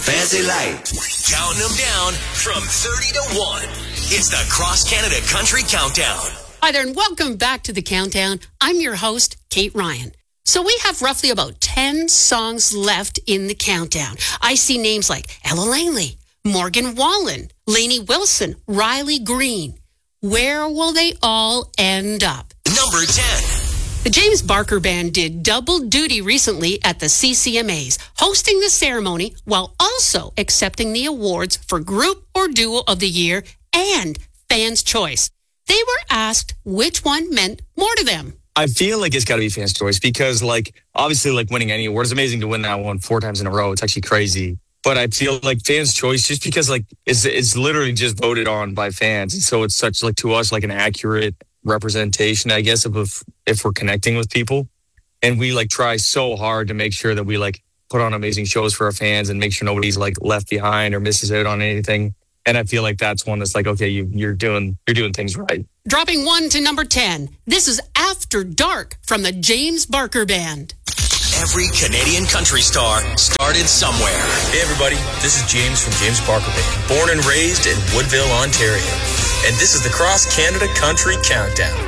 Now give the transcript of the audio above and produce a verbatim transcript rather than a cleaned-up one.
Fancy Light. Counting them down from thirty to one. It's the Cross Canada Country Countdown. Hi there, and welcome back to the Countdown. I'm your host, Kate Ryan. So we have roughly about ten songs left in the countdown. I see names like Ella Langley, Morgan Wallen, Lainey Wilson, Riley Green. Where will they all end up? Number ten. The James Barker Band did double duty recently at the C C M As, hosting the ceremony while also accepting the awards for Group or Duo of the Year and Fans' Choice. They were asked which one meant more to them. I feel like it's got to be Fans' Choice because, like, obviously, like, winning any award is amazing to win that one four times in a row. It's actually crazy. But I feel like Fans' Choice, just because, like, it's, it's literally just voted on by fans. And so it's such, like, to us, like, an accurate representation, I guess, of if, if we're connecting with people. And we, like, try so hard to make sure that we, like, put on amazing shows for our fans and make sure nobody's, like, left behind or misses out on anything. And I feel like that's one that's like, okay, you, you're doing you're doing things right. Dropping one to number ten. This is After Dark from the James Barker Band. Every Canadian country star started somewhere. Hey everybody, this is James from James Barker Band, born and raised in Woodville, Ontario. And this is the Cross Canada Country Countdown.